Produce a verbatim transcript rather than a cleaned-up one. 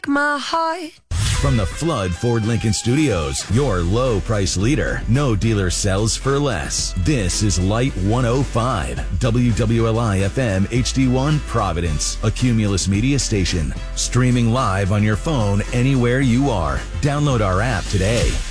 my heart. From the Flood Ford Lincoln Studios, your low price leader. No dealer sells for less. This is Light one oh five, W W L I F M H D one Providence, a Cumulus media station. Streaming live on your phone anywhere you are. Download our app today.